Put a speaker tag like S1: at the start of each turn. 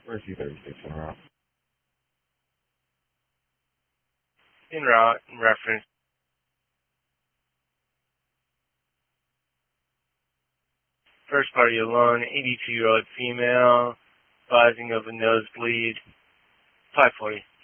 S1: Where's you 36 en route?
S2: En route, in reference. First party alone, 82-year-old female, advising of a nosebleed, 540.